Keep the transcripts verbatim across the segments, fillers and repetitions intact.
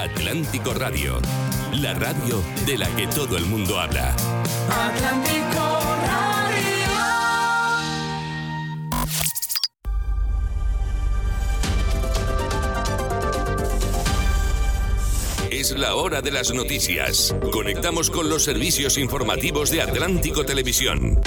Atlántico Radio, la radio de la que todo el mundo habla. Atlántico Radio. Es la hora de las noticias. Conectamos con los servicios informativos de Atlántico Televisión.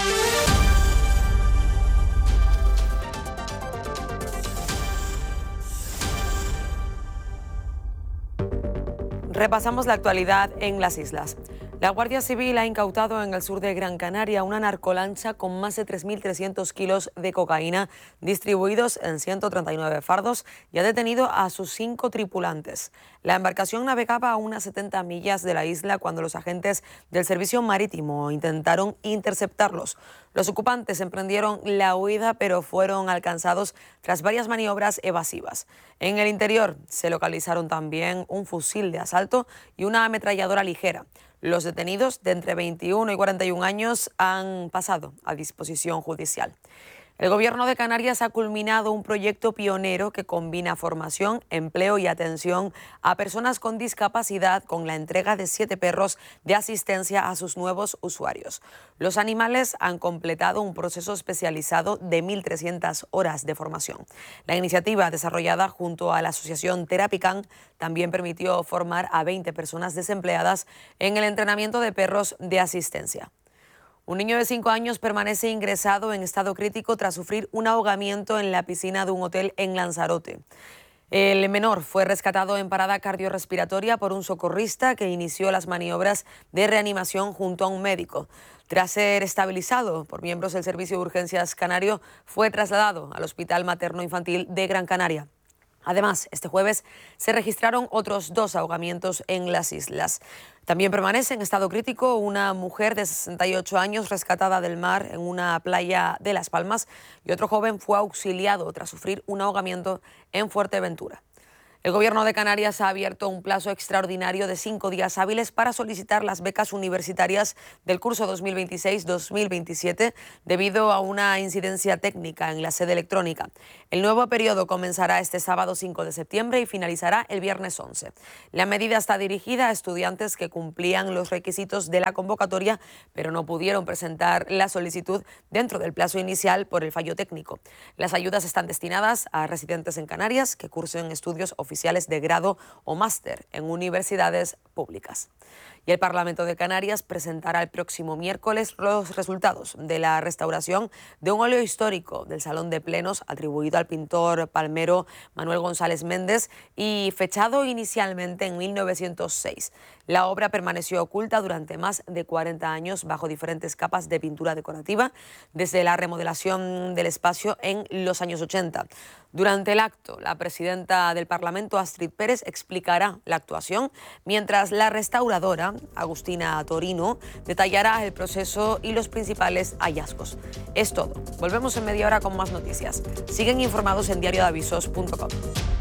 Repasamos la actualidad en las islas. La Guardia Civil ha incautado en el sur de Gran Canaria una narcolancha con más de tres mil trescientos kilos de cocaína distribuidos en ciento treinta y nueve fardos y ha detenido a sus cinco tripulantes. La embarcación navegaba a unas setenta millas de la isla cuando los agentes del servicio marítimo intentaron interceptarlos. Los ocupantes emprendieron la huida, pero fueron alcanzados tras varias maniobras evasivas. En el interior se localizaron también un fusil de asalto y una ametralladora ligera. Los detenidos, de entre veintiuno y cuarenta y un años, han pasado a disposición judicial. El Gobierno de Canarias ha culminado un proyecto pionero que combina formación, empleo y atención a personas con discapacidad con la entrega de siete perros de asistencia a sus nuevos usuarios. Los animales han completado un proceso especializado de mil trescientas horas de formación. La iniciativa, desarrollada junto a la asociación Terapican, también permitió formar a veinte personas desempleadas en el entrenamiento de perros de asistencia. Un niño de cinco años permanece ingresado en estado crítico tras sufrir un ahogamiento en la piscina de un hotel en Lanzarote. El menor fue rescatado en parada cardiorrespiratoria por un socorrista que inició las maniobras de reanimación junto a un médico. Tras ser estabilizado por miembros del Servicio de Urgencias Canario, fue trasladado al Hospital Materno-Infantil de Gran Canaria. Además, este jueves se registraron otros dos ahogamientos en las islas. También permanece en estado crítico una mujer de sesenta y ocho años rescatada del mar en una playa de Las Palmas y otro joven fue auxiliado tras sufrir un ahogamiento en Fuerteventura. El Gobierno de Canarias ha abierto un plazo extraordinario de cinco días hábiles para solicitar las becas universitarias del curso dos mil veintiséis dos mil veintisiete debido a una incidencia técnica en la sede electrónica. El nuevo periodo comenzará este sábado cinco de septiembre y finalizará el viernes once. La medida está dirigida a estudiantes que cumplían los requisitos de la convocatoria, pero no pudieron presentar la solicitud dentro del plazo inicial por el fallo técnico. Las ayudas están destinadas a residentes en Canarias que cursen estudios oficiales oficiales de grado o máster en universidades públicas. Y el Parlamento de Canarias presentará el próximo miércoles los resultados de la restauración de un óleo histórico del Salón de Plenos atribuido al pintor palmero Manuel González Méndez y fechado inicialmente en mil novecientos seis. La obra permaneció oculta durante más de cuarenta años bajo diferentes capas de pintura decorativa desde la remodelación del espacio en los años ochenta. Durante el acto, la presidenta del Parlamento, Astrid Pérez, explicará la actuación, mientras la restauradora, Agustina Torino, detallará el proceso y los principales hallazgos. Es todo. Volvemos en media hora con más noticias. Siguen informados en diario de avisos punto com.